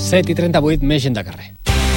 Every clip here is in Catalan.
7:38, més gent de carrer.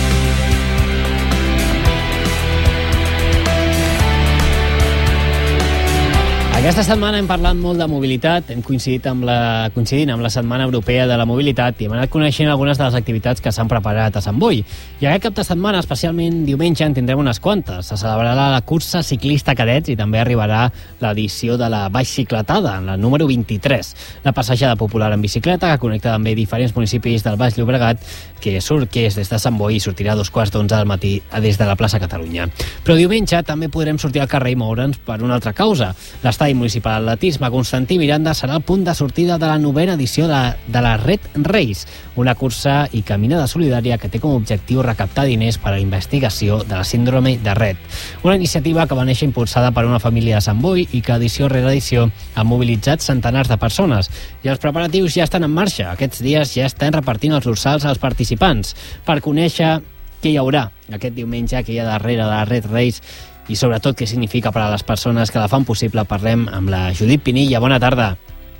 Aquesta setmana hem parlat molt de mobilitat, hem coincidint amb la Setmana Europea de la Mobilitat i hem anat coneixent algunes de les activitats que s'han preparat a Sant Boi. I aquest cap de setmana, especialment diumenge, en tindrem unes quantes. Se celebrarà la cursa ciclista cadets i també arribarà l'edició de la Baixicletada, la número 23. La passejada popular en bicicleta que connecta també diferents municipis del Baix Llobregat, que és des de Sant Boi i sortirà a 2:15 del matí des de la plaça Catalunya. Però diumenge també podrem sortir al carrer i moure'ns per una altra causa. L'Estadi Municipal d'Atletisme Constantí Miranda serà el punt de sortida de la 9a edició de la Red Race, una cursa i caminada solidària que té com a objectiu recaptar diners per a la investigació de la síndrome de Rett. Una iniciativa que va néixer impulsada per una família de Sant Boi i que edició rere edició ha mobilitzat centenars de persones. I els preparatius ja estan en marxa. Aquests dies ja estan repartint els dorsals als participants per conèixer què hi haurà aquest diumenge, què hi ha darrere de la Red Race i sobretot què significa per a les persones que la fan possible. Parlem amb la Judit Pinilla. Bona tarda.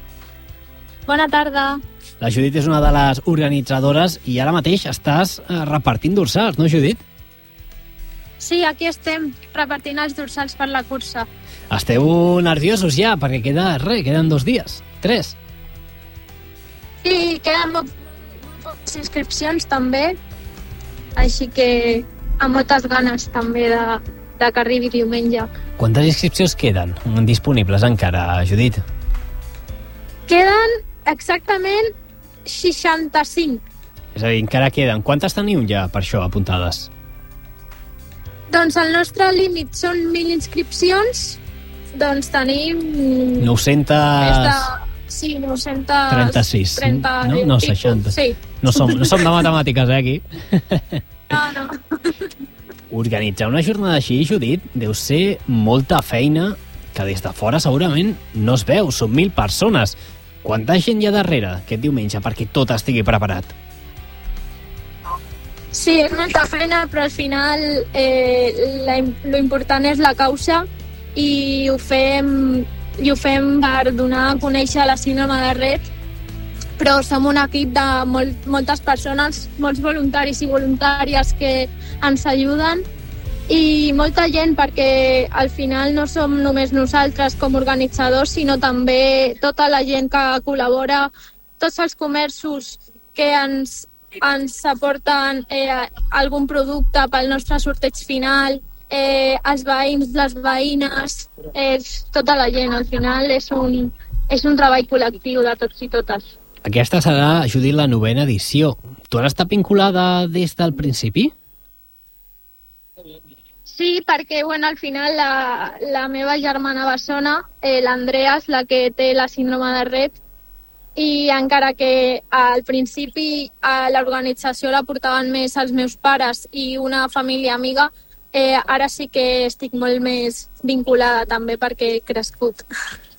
Bona tarda. La Judit és una de les organitzadores i ara mateix estàs repartint dorsals, no, Judit? Sí, aquí estem repartint els dorsals per la cursa. Esteu nerviosos ja, perquè queden 2 dies, 3. Sí, queden poques inscripcions també, així que amb moltes ganes també de que arribi diumenge. Quantes inscripcions queden disponibles encara, Judit? Queden exactament 65. És a dir, encara queden. Quantes teniu ja per això apuntades? Doncs el nostre límit són 1.000 inscripcions, doncs tenim... 900... Sí, 936. 30, no 60. Sí. No som de matemàtiques, aquí. No. Organitzar una jornada així, Judit, deu ser molta feina que des de fora segurament no es veu. Són 1.000 persones. Quanta gent hi ha darrere aquest diumenge perquè tot estigui preparat? Sí, és molta feina, però al final lo important és la causa i ho fem per donar a conèixer la síndrome de Rett, però som un equip de moltes persones, molts voluntaris i voluntàries que ens ajuden i molta gent, perquè al final no som només nosaltres com organitzadors, sinó també tota la gent que col·labora, tots els comerços que ens aporten algun producte pel nostre sorteig final, els veïns, les veïnes, tota la gent. Al final és un treball col·lectiu de tots i totes. Aquesta serà, Judit, la 9a edició. Tu has estat vinculada des del principi? Sí, perquè al final la meva germana bessona, l'Andrea, és la que té la síndrome de Rett, i encara que al principi a l'organització la portaven més els meus pares i una família amiga, ara sí que estic molt més vinculada també perquè he crescut.